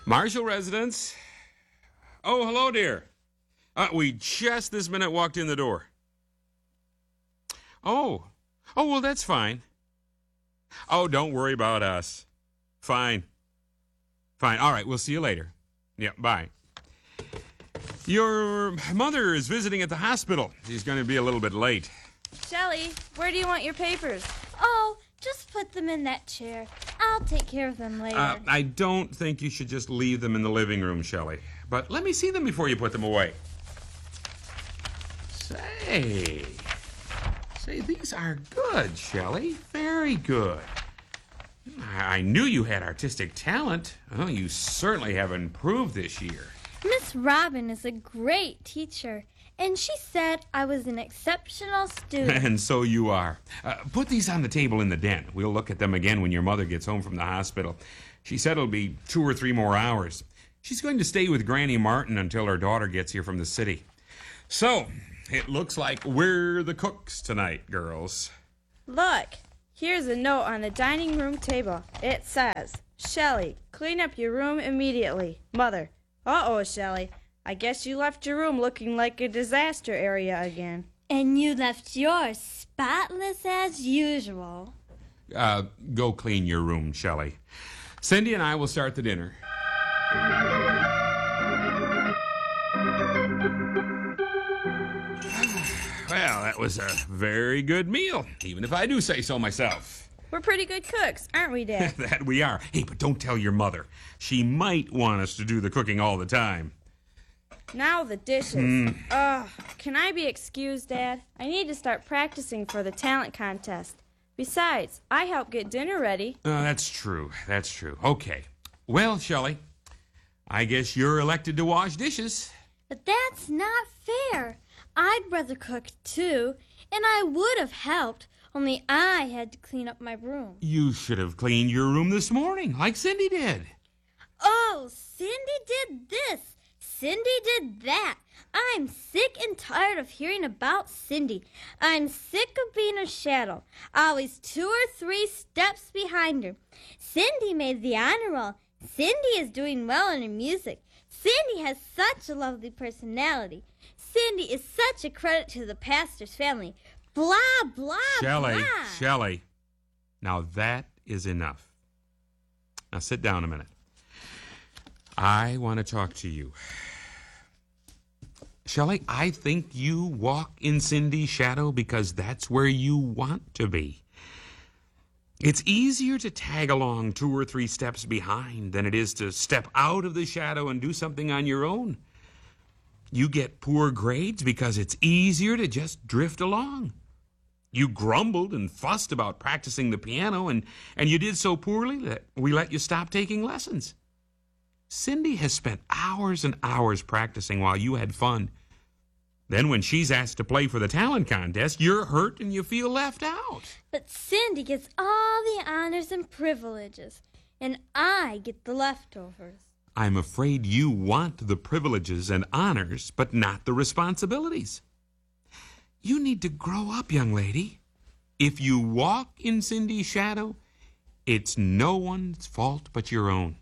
Marshall residence. Oh, hello, dear. We just this minute walked in the door. Oh, well, that's fine. Oh, don't worry about us. Fine. All right, we'll see you later. Yeah, bye. Your mother is visiting at the hospital. She's going to be a little bit late. Shelley, where do you want your papers? Oh, just put them in that chair. I'll take care of them later. I don't think you should just leave them in the living room, Shelley. But let me see them before you put them away. Say, these are good, Shelley. Very good. I knew you had artistic talent. Oh, you certainly have improved this year. Miss Robin is a great teacher, and she said I was an exceptional student. And so you are. Put these on the table in the den. We'll look at them again when your mother gets home from the hospital. She said it'll be 2 or 3 more hours. She's going to stay with Granny Martin until her daughter gets here from the city. So, it looks like we're the cooks tonight, girls. Look, here's a note on the dining room table. It says, Shelley, clean up your room immediately. Mother. Uh-oh, Shelley. I guess you left your room looking like a disaster area again. And you left yours spotless as usual. Go clean your room, Shelley. Cindy and I will start the dinner. Well, that was a very good meal, even if I do say so myself. We're pretty good cooks, aren't we, Dad? That we are. Hey, but don't tell your mother. She might want us to do the cooking all the time. Now the dishes. Can I be excused, Dad? I need to start practicing for the talent contest. Besides, I help get dinner ready. That's true. Okay. Well, Shelley, I guess you're elected to wash dishes. But that's not fair. I'd rather cook too, and I would have helped, only I had to clean up my room. You should have cleaned your room this morning, like Cindy did. Oh, Cindy did this. Cindy did that. I'm sick and tired of hearing about Cindy. I'm sick of being a shadow, always 2 or 3 steps behind her. Cindy made the honor roll. Cindy is doing well in her music. Cindy has such a lovely personality. Cindy is such a credit to the pastor's family. Blah, blah, blah. Shelley, now that is enough. Now sit down a minute. I want to talk to you. Shelley, I think you walk in Cindy's shadow because that's where you want to be. It's easier to tag along 2 or 3 steps behind than it is to step out of the shadow and do something on your own. You get poor grades because it's easier to just drift along. You grumbled and fussed about practicing the piano, and you did so poorly that we let you stop taking lessons. Cindy has spent hours and hours practicing while you had fun. Then when she's asked to play for the talent contest, you're hurt and you feel left out. But Cindy gets all the honors and privileges, and I get the leftovers. I'm afraid you want the privileges and honors, but not the responsibilities. You need to grow up, young lady. If you walk in Cindy's shadow, it's no one's fault but your own.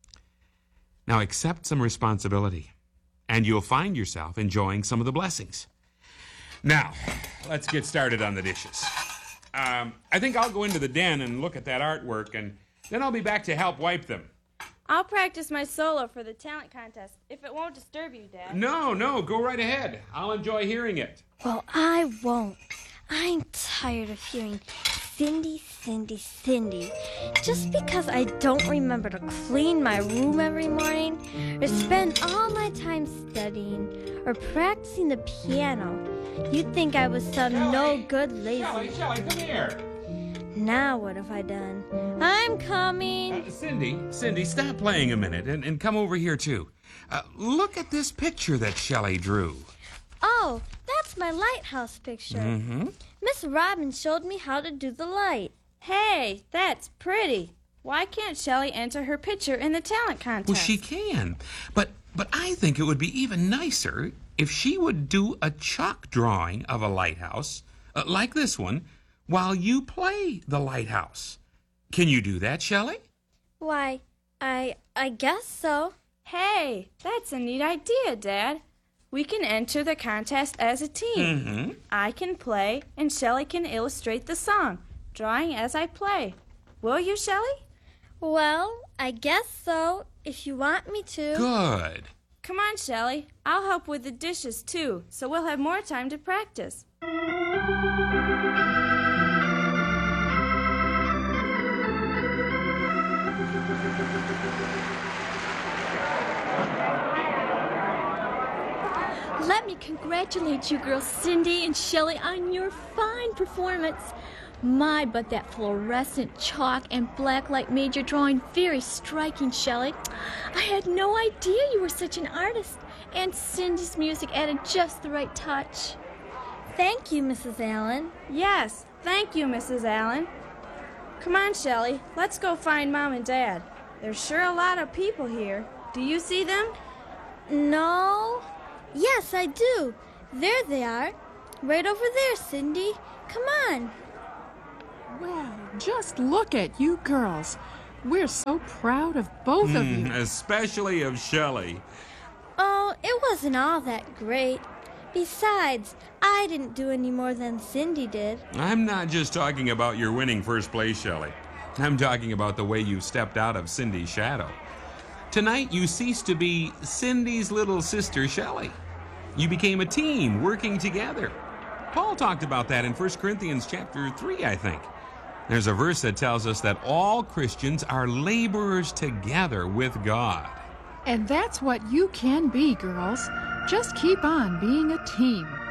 Now accept some responsibility, and you'll find yourself enjoying some of the blessings. Now, let's get started on the dishes. I think I'll go into the den and look at that artwork, and then I'll be back to help wipe them. I'll practice my solo for the talent contest, if it won't disturb you, Dad. No, go right ahead. I'll enjoy hearing it. Well, I won't. I'm tired of hearing Cindy, Cindy, Cindy. Just because I don't remember to clean my room every morning, or spend all my time studying, or practicing the piano, you'd think I was some no-good lazy... Shelley, come here. Now what have I done? I'm coming. Cindy, stop playing a minute and come over here, too. Look at this picture that Shelley drew. Oh, that's my lighthouse picture. Mm-hmm. Miss Robin showed me how to do the light. Hey, that's pretty. Why can't Shelley enter her picture in the talent contest? Well, she can. But I think it would be even nicer if she would do a chalk drawing of a lighthouse, like this one, while you play the lighthouse. Can you do that, Shelley? Why, I guess so. Hey, that's a neat idea, Dad. We can enter the contest as a team. Mm-hmm. I can play, and Shelley can illustrate the song, drawing as I play. Will you, Shelley? Well, I guess so, if you want me to. Good. Come on, Shelley. I'll help with the dishes, too, so we'll have more time to practice. Let me congratulate you girls, Cindy and Shelley, on your fine performance. My, but that fluorescent chalk and black light made your drawing very striking, Shelley. I had no idea you were such an artist, and Cindy's music added just the right touch. Thank you, Mrs. Allen. Yes, thank you, Mrs. Allen. Come on, Shelley. Let's go find Mom and Dad. There's sure a lot of people here. Do you see them? No. Yes, I do. There they are. Right over there, Cindy. Come on. Well, just look at you girls. We're so proud of both of you. Especially of Shelley. Oh, it wasn't all that great. Besides, I didn't do any more than Cindy did. I'm not just talking about your winning first place, Shelley. I'm talking about the way you stepped out of Cindy's shadow. Tonight, you ceased to be Cindy's little sister, Shelley. You became a team working together. Paul talked about that in 1 Corinthians chapter 3, I think. There's a verse that tells us that all Christians are laborers together with God. And that's what you can be, girls. Just keep on being a team.